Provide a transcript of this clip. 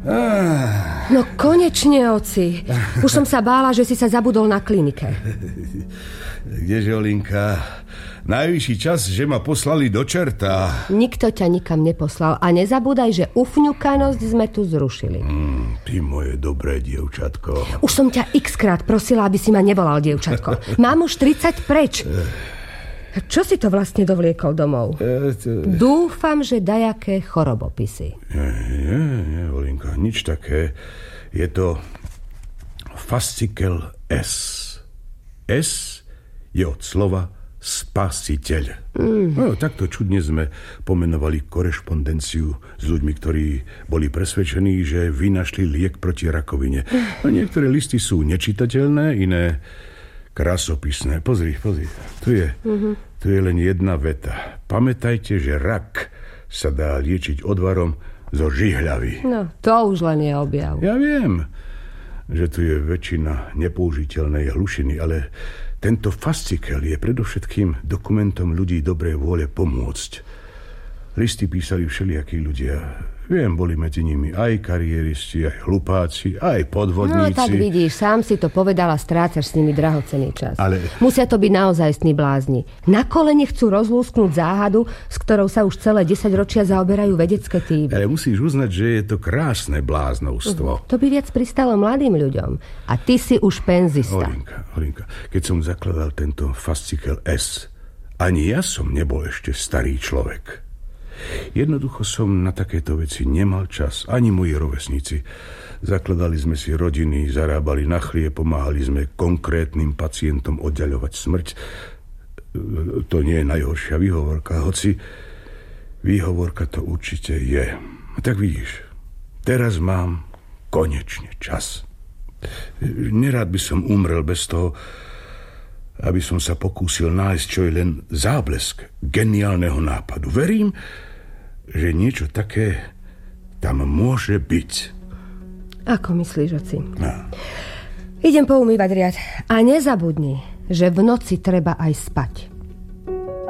No konečne, oci. Už som sa bála, že si sa zabudol na klinike. Kdeže, Olinka? Najvyšší čas, že ma poslali do čerta. Nikto ťa nikam neposlal. A nezabúdaj, že ufňukanosť sme tu zrušili. Ty moje dobré dievčatko. Už som ťa x-krát prosila, aby si ma nevolal dievčatko. Mám už 30 preč. Čo si to vlastne dovliekol domov? Dúfam, že dajaké chorobopisy. Nie, Olinka, nič také. Je to fascikel S. S je od slova spasiteľ. No, takto čudne sme pomenovali korešpondenciu s ľuďmi, ktorí boli presvedčení, že vynašli liek proti rakovine. No, niektoré listy sú nečitateľné, iné krasopisné. Pozri. Tu je len jedna veta. Pamätajte, že rak sa dá liečiť odvarom zo žihľavy. No, to už len je objav. Ja viem, že tu je väčšina nepoužiteľnej hlušiny, ale tento fascikel je predovšetkým dokumentom ľudí dobrej vôle pomôcť. Listy písali všelijakí ľudia. Viem, boli medzi nimi aj kariéristi, aj hlupáci, aj podvodníci. No tak vidíš, sám si to povedal a strácaš s nimi drahocenný čas. Ale musia to byť naozajstní blázni. Na kolene chcú rozlúsknuť záhadu, s ktorou sa už celé 10 ročia zaoberajú vedecké týmy. Ale musíš uznať, že je to krásne bláznovstvo. To by viac pristalo mladým ľuďom. A ty si už penzista. Olinka, keď som zakladal tento fascikel S, ani ja som nebol ešte starý človek. Jednoducho som na takéto veci nemal čas, ani moji rovesníci. Zakladali sme si rodiny, zarábali na chlieb, pomáhali sme konkrétnym pacientom oddaľovať smrť. To nie je najhoršia výhovorka, hoci výhovorka to určite je. Tak vidíš, teraz mám konečne čas. Nerád by som umrel bez toho, aby som sa pokúsil nájsť čo je len záblesk geniálneho nápadu. Verím, že niečo také tam môže byť. Ako myslíš, oci? No. Idem poumývať riad. A nezabudni, že v noci treba aj spať.